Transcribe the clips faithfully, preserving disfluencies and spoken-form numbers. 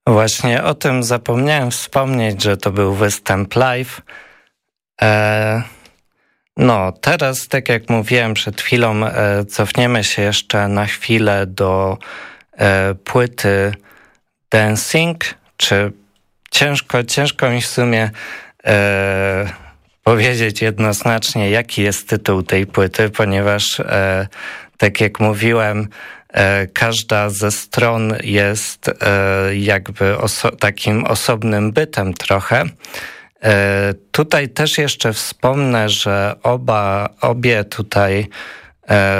Właśnie o tym zapomniałem wspomnieć, że to był występ live. E, no, teraz, tak jak mówiłem przed chwilą, e, cofniemy się jeszcze na chwilę do e, płyty Dancing, czy ciężko, ciężko mi w sumie e, powiedzieć jednoznacznie, jaki jest tytuł tej płyty, ponieważ e, tak jak mówiłem, e, każda ze stron jest e, jakby oso- takim osobnym bytem trochę. E, tutaj też jeszcze wspomnę, że oba, obie tutaj, e,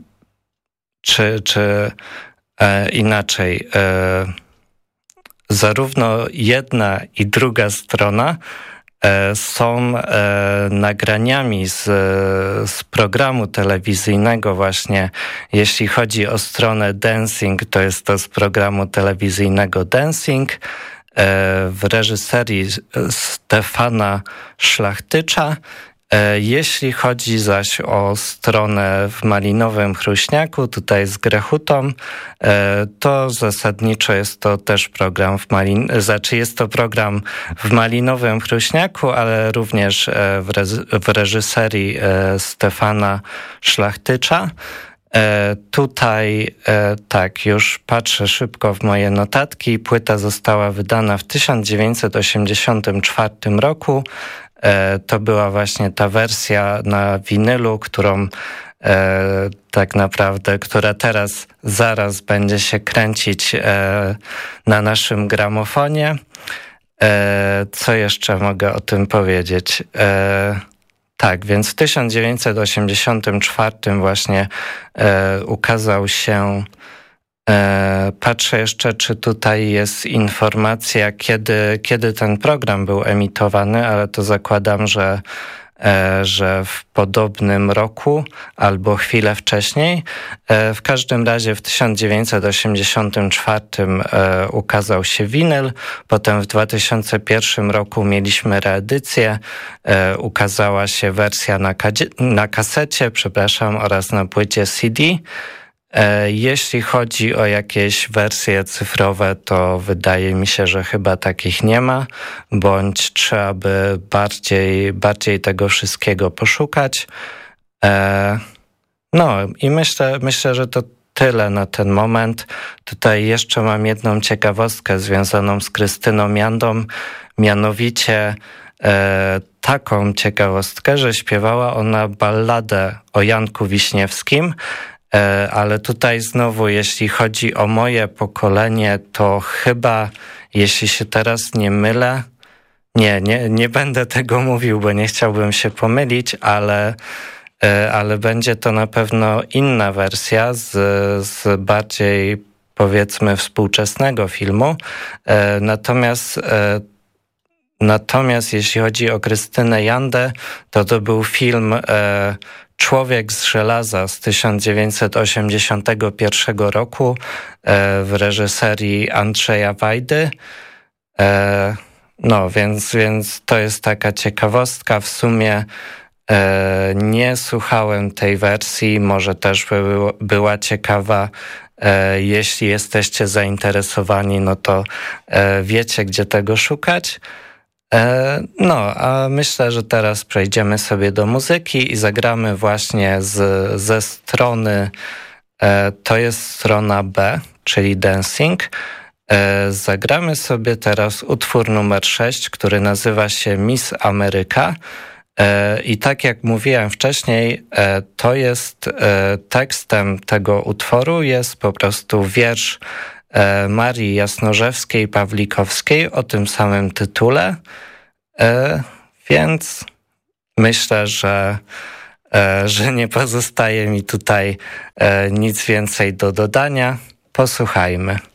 czy, czy e, inaczej, e, zarówno jedna i druga strona są e, nagraniami z, z programu telewizyjnego właśnie. Jeśli chodzi o stronę Dancing, to jest to z programu telewizyjnego Dancing e, w reżyserii Stefana Szlachtycza. E, jeśli chodzi zaś o stronę w Malinowym Chruśniaku, tutaj z Grechutą, e, to zasadniczo jest to też program w Malin... Znaczy jest to program w Malinowym Chruśniaku, ale również e, w, re... w reżyserii e, Stefana Szlachtycza. E, tutaj e, tak, już patrzę szybko w moje notatki. Płyta została wydana w tysiąc dziewięćset osiemdziesiątym czwartym roku. E, to była właśnie ta wersja na winylu, którą e, tak naprawdę, która teraz zaraz będzie się kręcić e, na naszym gramofonie. E, co jeszcze mogę o tym powiedzieć? E, tak, więc w tysiąc dziewięćset osiemdziesiątym czwartym właśnie e, ukazał się. E, patrzę jeszcze, czy tutaj jest informacja, kiedy, kiedy ten program był emitowany, ale to zakładam, że, e, że w podobnym roku albo chwilę wcześniej. E, w każdym razie w tysiąc dziewięćset osiemdziesiątym czwartym e, ukazał się winyl, potem w dwa tysiące pierwszym roku mieliśmy reedycję, e, ukazała się wersja na, kadzie- na kasecie, przepraszam, oraz na płycie C D. Jeśli chodzi o jakieś wersje cyfrowe, to wydaje mi się, że chyba takich nie ma, bądź trzeba by bardziej, bardziej tego wszystkiego poszukać. No i myślę, myślę, że to tyle na ten moment. Tutaj jeszcze mam jedną ciekawostkę związaną z Krystyną Jandą, mianowicie e, taką ciekawostkę, że śpiewała ona balladę o Janku Wiśniewskim. Ale tutaj znowu, jeśli chodzi o moje pokolenie, to chyba, jeśli się teraz nie mylę, nie, nie, nie będę tego mówił, bo nie chciałbym się pomylić, ale, ale będzie to na pewno inna wersja z, z bardziej, powiedzmy, współczesnego filmu. Natomiast Natomiast jeśli chodzi o Krystynę Jandę, to to był film e, Człowiek z żelaza z tysiąc dziewięćset osiemdziesiątego pierwszego roku e, w reżyserii Andrzeja Wajdy. E, no, więc, więc to jest taka ciekawostka. W sumie e, nie słuchałem tej wersji, może też by było, była ciekawa. E, jeśli jesteście zainteresowani, no to e, wiecie, gdzie tego szukać. No, a myślę, że teraz przejdziemy sobie do muzyki i zagramy właśnie z, ze strony, e, to jest strona B, czyli Dancing. E, zagramy sobie teraz utwór numer sześć, który nazywa się Miss Ameryka. E, I tak jak mówiłem wcześniej, e, to jest e, tekstem tego utworu, jest po prostu wiersz e, Marii Jasnorzewskiej-Pawlikowskiej o tym samym tytule. E, więc myślę, że, e, że nie pozostaje mi tutaj e, nic więcej do dodania. Posłuchajmy.